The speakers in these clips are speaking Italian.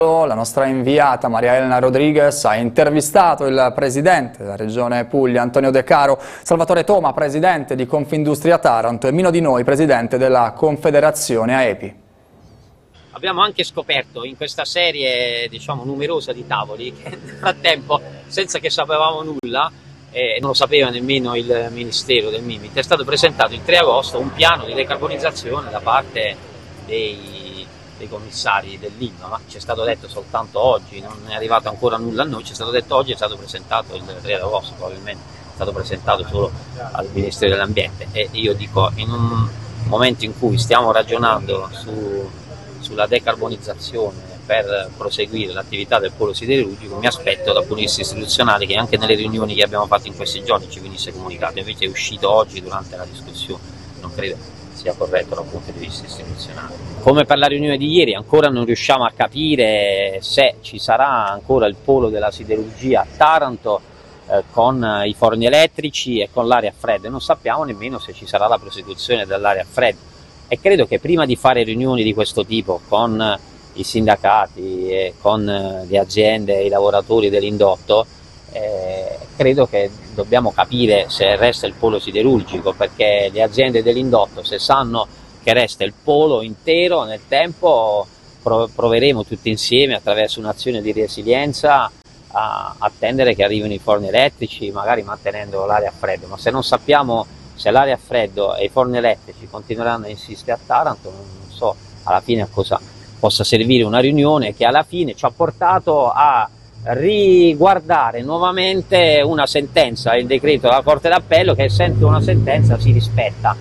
La nostra inviata Maria Elena Rodriguez ha intervistato il presidente della regione Puglia, Antonio De Caro, Salvatore Toma, presidente di Confindustria Taranto, e Mino Di Noi, presidente della Confederazione AEPI. Abbiamo anche scoperto in questa serie, diciamo, numerosa di tavoli che nel frattempo, senza che sapevamo nulla, e non lo sapeva nemmeno il Ministero del Mimit, è stato presentato il 3 agosto un piano di decarbonizzazione da parte dei commissari dell'ILVA, ma ci è stato detto soltanto oggi, non è arrivato ancora nulla a noi, ci è stato detto oggi, è stato presentato il 3 agosto, probabilmente è stato presentato solo al Ministero dell'Ambiente. E io dico, in un momento in cui stiamo ragionando sulla decarbonizzazione per proseguire l'attività del polo siderurgico, mi aspetto dal punto di vista istituzionale che anche nelle riunioni che abbiamo fatto in questi giorni ci venisse comunicato, invece è uscito oggi durante la discussione, non credo sia corretto dal punto di vista istituzionale. Come per la riunione di ieri, ancora non riusciamo a capire se ci sarà ancora il polo della siderurgia a Taranto con i forni elettrici e con l'aria fredda, non sappiamo nemmeno se ci sarà la prosecuzione dell'aria fredda, e credo che prima di fare riunioni di questo tipo con i sindacati e con le aziende e i lavoratori dell'indotto, credo che dobbiamo capire se resta il polo siderurgico, perché le aziende dell'indotto, se sanno che resta il polo intero nel tempo, proveremo tutti insieme attraverso un'azione di resilienza a attendere che arrivino i forni elettrici, magari mantenendo l'aria a freddo, ma se non sappiamo se l'aria a freddo e i forni elettrici continueranno a insistere a Taranto, non so alla fine a cosa possa servire una riunione che alla fine ci ha portato a riguardare nuovamente una sentenza, il decreto della Corte d'Appello, che essendo una sentenza si rispetta.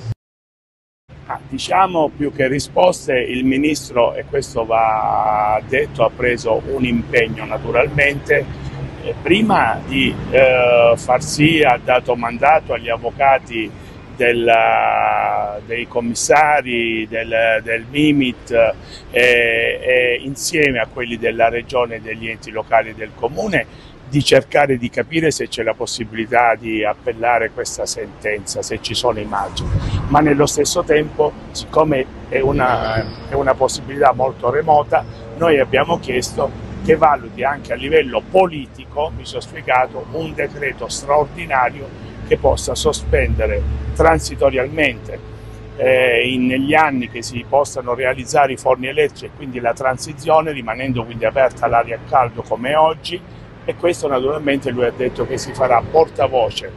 Diciamo, più che risposte, il Ministro, e questo va detto, ha preso un impegno naturalmente, prima di far sì, ha dato mandato agli avvocati dei commissari del Mimit insieme a quelli della Regione e degli enti locali del Comune, di cercare di capire se c'è la possibilità di appellare questa sentenza, se ci sono i margini, ma nello stesso tempo, siccome è una possibilità molto remota, noi abbiamo chiesto che valuti anche a livello politico, mi sono spiegato, un decreto straordinario che possa sospendere transitorialmente negli anni che si possano realizzare i forni elettrici e quindi la transizione, rimanendo quindi aperta l'aria a caldo come oggi. E questo naturalmente lui ha detto che si farà portavoce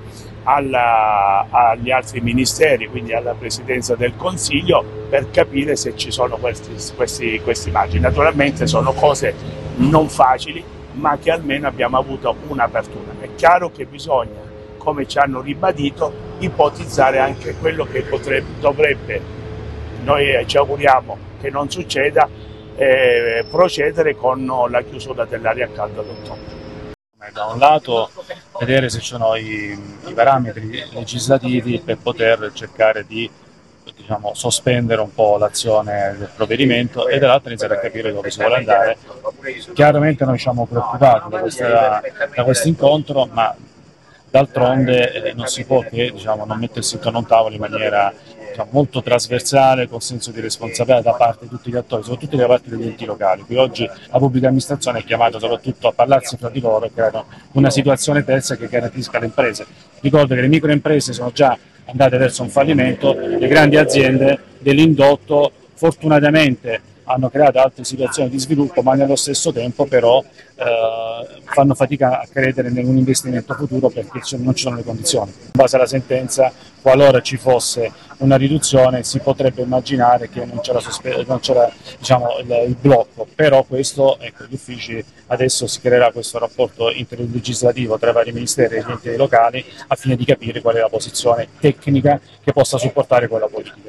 agli altri ministeri, quindi alla Presidenza del Consiglio, per capire se ci sono questi margini. Naturalmente sono cose non facili, ma che almeno abbiamo avuto un'apertura. È chiaro che bisogna, come ci hanno ribadito, ipotizzare anche quello che dovrebbe, noi ci auguriamo che non succeda, procedere con la chiusura dell'aria a caldo ad ottobre. Da un lato vedere se ci sono i parametri legislativi per poter cercare di, diciamo, sospendere un po' l'azione del provvedimento, e dall'altro iniziare a capire dove si vuole andare. Chiaramente noi siamo preoccupati da questo incontro, ma d'altronde non si può che, diciamo, non mettersi intorno a un tavolo in maniera, diciamo, molto trasversale, col senso di responsabilità da parte di tutti gli attori, soprattutto da parte degli enti locali. Qui oggi la pubblica amministrazione è chiamata soprattutto a parlarsi fra di loro e creare una situazione terza che garantisca le imprese. Ricordo che le microimprese sono già andate verso un fallimento, le grandi aziende dell'indotto fortunatamente hanno creato altre situazioni di sviluppo, ma nello stesso tempo però fanno fatica a credere in un investimento futuro perché non ci sono le condizioni. In base alla sentenza, qualora ci fosse una riduzione, si potrebbe immaginare che non c'era diciamo, il blocco, però questo, ecco, gli uffici adesso si creerà questo rapporto interlegislativo tra i vari ministeri e gli enti locali al fine di capire qual è la posizione tecnica che possa supportare quella politica.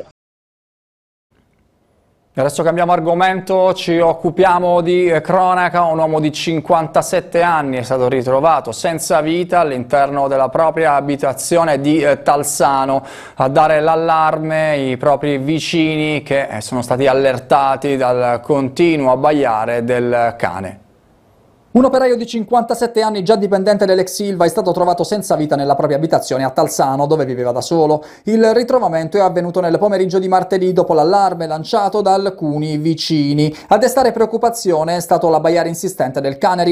Adesso cambiamo argomento, ci occupiamo di cronaca. Un uomo di 57 anni è stato ritrovato senza vita all'interno della propria abitazione di Talsano. A dare l'allarme i propri vicini, che sono stati allertati dal continuo abbaiare del cane. Un operaio di 57 anni, già dipendente dell'ex Ilva, è stato trovato senza vita nella propria abitazione a Talsano, dove viveva da solo. Il ritrovamento è avvenuto nel pomeriggio di martedì, dopo l'allarme lanciato da alcuni vicini. A destare preoccupazione è stato l'abbaiare insistente del cane